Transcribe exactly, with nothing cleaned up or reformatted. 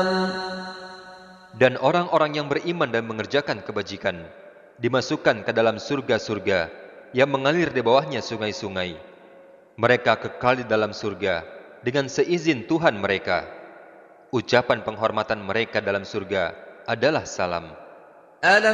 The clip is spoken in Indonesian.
Dan orang-orang yang beriman dan mengerjakan kebajikan dimasukkan ke dalam surga-surga yang mengalir di bawahnya sungai-sungai. Mereka kekal di dalam surga dengan seizin Tuhan mereka. Ucapan penghormatan mereka dalam surga adalah salam.